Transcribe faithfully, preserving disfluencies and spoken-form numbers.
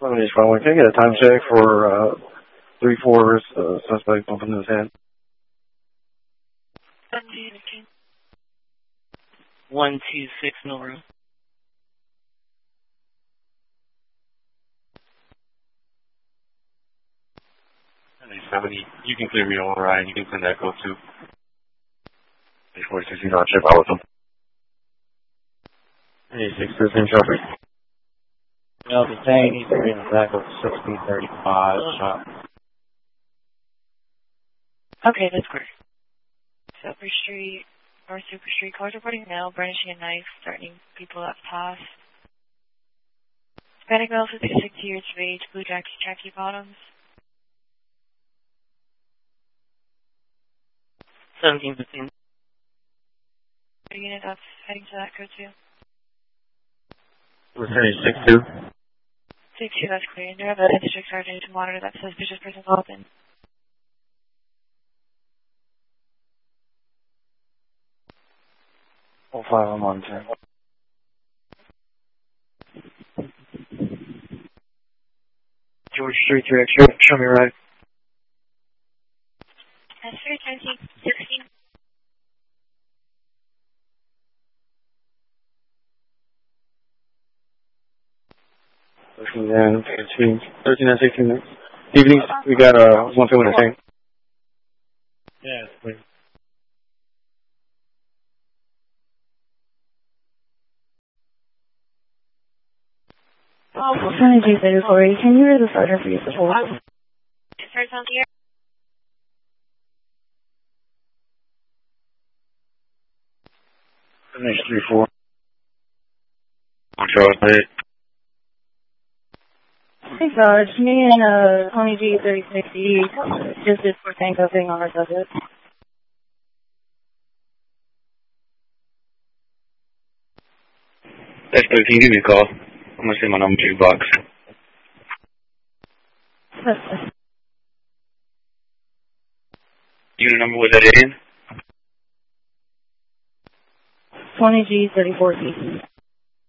Somebody's calling. Can I get a time check for uh, three fours, uh, suspect bumping his head? one two six Mill Road. seventy, you can clear me all right. You can send that code too. eight four six, you know, I'll check out with them. eight six, fifteen, traffic. No, the tank needs to be in the back of sixteen thirty-five shot. Okay, that's great. Super Street, or Super Street, cars reporting now, brandishing a knife, threatening people at pass. Hispanic male, fifty-six years of age, blue jacket, khaki bottoms. seventeen fifteen. Unit that's heading to that code too. We're heading six two. six two, that's clear. And do have a district sergeant to monitor that suspicious person's open. Oh five, I'm on ten. George Street, three X, show, show me right. That's three seventeen sixteen. Looking down, fifteen, thirteen and sixteen minutes. Evening, we got uh, one film in the tank. Yeah, it's clear. Oh, Sunny G thirty-four, can you read the sergeant for use of hold? Sergeant on the air. Finish three four. On Charles Bay. Hey Sarge, me and uh, Tony G thirty-six E just did for handcuffing on our subject. That's good, can you give me a call? I'm going to send my number to your box. Unit number was that in? Tony G thirty-four E.